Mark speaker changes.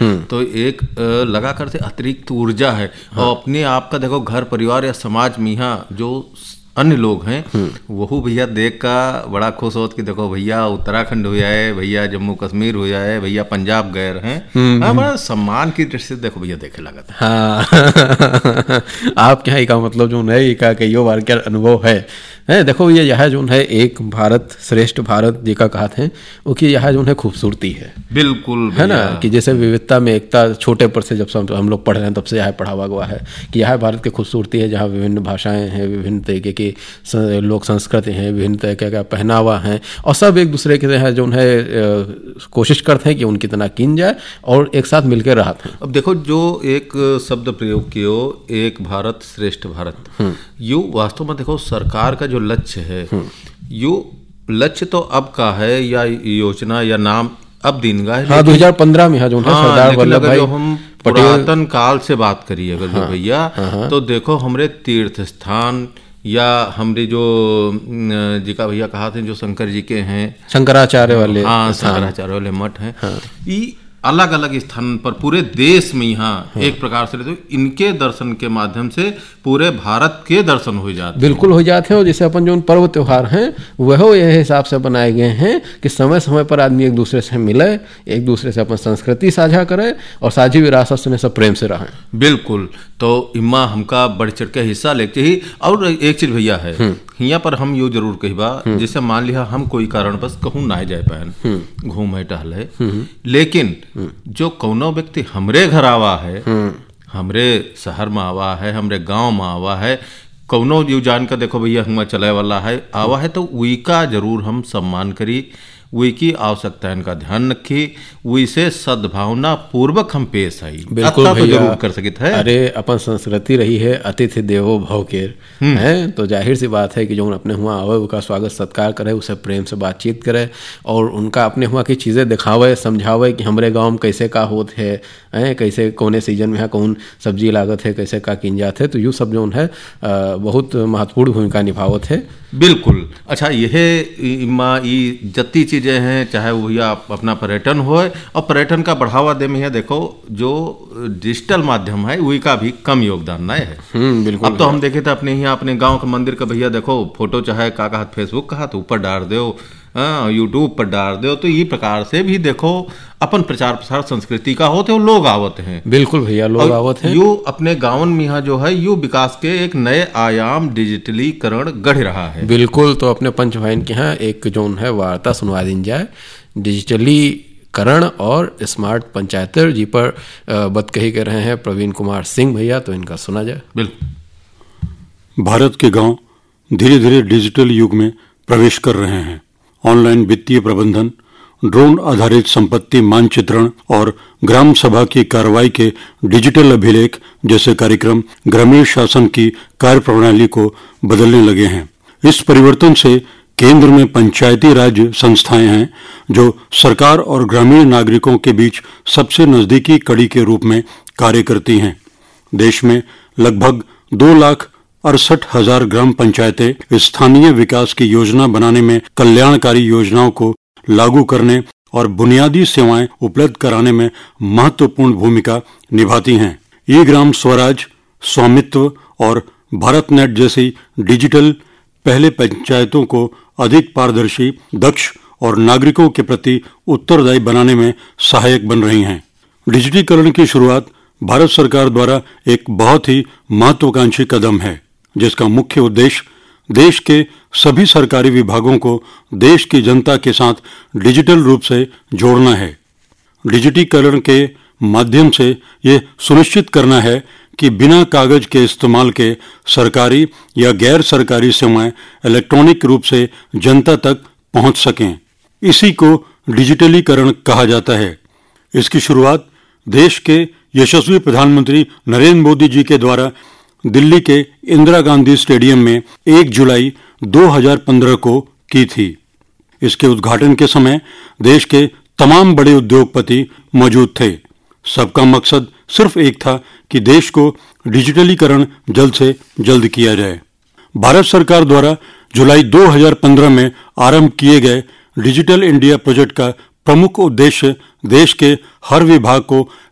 Speaker 1: तो एक लगा करते अतिरिक्त ऊर्जा है। और अपने आप का देखो घर परिवार या समाज में यहाँ जो अन्य लोग हैं वह भैया देख का बड़ा खुश होत कि देखो भैया उत्तराखंड हो जाए, भैया जम्मू कश्मीर हो जाए, भैया पंजाब गए हैं। बड़ा सम्मान की दृष्टि से देखो भैया देखे लगा था।
Speaker 2: हाँ आप क्या ही का मतलब जो है का कईयों बार क्या अनुभव है देखो ये यह जो है एक भारत श्रेष्ठ भारत जी का कहा थे वो कि यह जो है खूबसूरती है।
Speaker 1: बिल्कुल
Speaker 2: है ना कि जैसे विविधता में एकता छोटे पर से जब हम लोग पढ़ रहे हैं तब से यह पढ़ावा हुआ है कि यह भारत की खूबसूरती है, जहाँ विभिन्न भाषाएं हैं, विभिन्न तरीके की लोक संस्कृति हैं, विभिन्न तरीके का पहनावा है और सब एक दूसरे के जो है कोशिश करते हैं कि उनकी तरह कीन जाए और एक साथ मिलकर रहते हैं।
Speaker 1: अब देखो जो एक शब्द प्रयोग कियो एक भारत श्रेष्ठ भारत, यू वास्तव में देखो सरकार का जो लक्ष्य है यू लक्ष्य तो अब का है या योजना या नाम अब दिन का है।
Speaker 2: हाँ 2015 में जो है सरदार वल्लभ भाई
Speaker 1: हम पुरातन काल से बात करिए अगर जो भैया तो देखो हमरे तीर्थ स्थान या हमरे जो जी का भैया कहा थे जो शंकर जी के हैं
Speaker 2: शंकराचार्य वाले,
Speaker 1: हाँ शंकराचार्य वाले मठ हैं, ये अलग अलग स्थान पर पूरे देश में यहाँ एक प्रकार से तो इनके दर्शन के माध्यम से पूरे भारत के दर्शन हो जाते हैं।
Speaker 2: बिल्कुल हो जाते हैं। और जैसे अपन जो पर्व त्योहार हैं वह यह हिसाब से बनाए गए हैं कि समय समय पर आदमी एक दूसरे से मिले, एक दूसरे से अपन संस्कृति साझा करे और साझी विरासत में सब प्रेम से रहें।
Speaker 1: बिल्कुल, तो इम्मा हमका बढ़ चढ़ के हिस्सा लेते ही। और एक चीज भैया है यहाँ पर हम यो जरूर कहिबा जैसे मान लिया हम कोई कारण बस कहूँ ना जाए पाए घूम है टहल है, लेकिन जो कौनो व्यक्ति हमरे घर आवा है, हमरे शहर में आवा है, हमरे गांव में आवा है, कौनो यू जान कर देखो भैया हम चलाए वाला है आवा है, तो वही का जरूर हम सम्मान करी, वही की आवश्यकता इनका ध्यान रखी, वही से सद्भावना पूर्वक हम पेश आई।
Speaker 2: बिल्कुल भैया,
Speaker 1: तो जरूर कर सकित है।
Speaker 2: अरे अपन संस्कृति रही है अतिथि देवो भव केर है, तो जाहिर सी बात है कि जो अपने हुआ आवे उसका स्वागत सत्कार करे, उसे प्रेम से बातचीत करे और उनका अपने हुआ की चीज़ें दिखावे, समझावे कि हमारे गाँव में कैसे का होत है, कैसे कौने सीजन में कौन सब्जी लागत है, कैसे का किन जात है, तो यू सब जो है बहुत महत्वपूर्ण भूमिका निभावत है।
Speaker 1: बिल्कुल। अच्छा ये जत्ती चीजें हैं चाहे वो या अपना पर्यटन हो और पर्यटन का बढ़ावा दे में देखो जो डिजिटल माध्यम है वही का भी कम योगदान नहीं है।
Speaker 2: बिल्कुल।
Speaker 1: अब तो हम देखे थे अपने यहाँ अपने गांव के मंदिर का भैया देखो फोटो चाहे का कहा फेसबुक कहा तो ऊपर डाल दो, यूट्यूब पर डाल दो, तो ये प्रकार से भी देखो अपन प्रचार प्रसार संस्कृति का होते हैं, लोग आवत हैं।
Speaker 2: बिल्कुल भैया लोग आवत हैं।
Speaker 1: यू अपने गाँव में यहाँ जो है यू विकास के एक नए आयाम डिजिटलीकरण गढ़ रहा है।
Speaker 2: बिल्कुल। तो अपने पंच भाई के यहाँ एक जो है वार्ता सुनवा दी जाए डिजिटलीकरण और स्मार्ट पंचायतर जी पर बात कही कर रहे हैं प्रवीण कुमार सिंह भैया, तो इनका सुना जाए।
Speaker 1: बिल्कुल।
Speaker 3: भारत के गांव धीरे धीरे डिजिटल युग में प्रवेश कर रहे हैं। ऑनलाइन वित्तीय प्रबंधन, ड्रोन आधारित संपत्ति मानचित्रण और ग्राम सभा की कार्रवाई के डिजिटल अभिलेख जैसे कार्यक्रम ग्रामीण शासन की कार्यप्रणाली को बदलने लगे हैं। इस परिवर्तन से केंद्र में पंचायती राज संस्थाएं हैं जो सरकार और ग्रामीण नागरिकों के बीच सबसे नजदीकी कड़ी के रूप में कार्य करती हैं। देश में लगभग 2,68,000 ग्राम पंचायतें स्थानीय विकास की योजना बनाने में, कल्याणकारी योजनाओं को लागू करने और बुनियादी सेवाएं उपलब्ध कराने में महत्वपूर्ण भूमिका निभाती हैं। ई ग्राम स्वराज, स्वामित्व और भारत नेट जैसी डिजिटल पहले पंचायतों को अधिक पारदर्शी, दक्ष और नागरिकों के प्रति उत्तरदायी बनाने में सहायक बन रही हैं। डिजिटीकरण की शुरुआत भारत सरकार द्वारा एक बहुत ही महत्वाकांक्षी कदम है, जिसका मुख्य उद्देश्य देश के सभी सरकारी विभागों को देश की जनता के साथ डिजिटल रूप से जोड़ना है। डिजिटीकरण के माध्यम से यह सुनिश्चित करना है कि बिना कागज के इस्तेमाल के सरकारी या गैर सरकारी सेवाएं इलेक्ट्रॉनिक रूप से जनता तक पहुंच सकें। इसी को डिजिटलीकरण कहा जाता है। इसकी शुरुआत देश के यशस्वी प्रधानमंत्री नरेंद्र मोदी जी के द्वारा दिल्ली के इंदिरा गांधी स्टेडियम में 1 जुलाई 2015 को की थी। इसके उद्घाटन के समय देश के तमाम बड़े उद्योगपति मौजूद थे। सबका मकसद सिर्फ एक था कि देश को डिजिटलीकरण जल्द से जल्द किया जाए। भारत सरकार द्वारा जुलाई 2015 में आरंभ किए गए डिजिटल इंडिया प्रोजेक्ट का प्रमुख उद्देश्य देश के हर विभाग को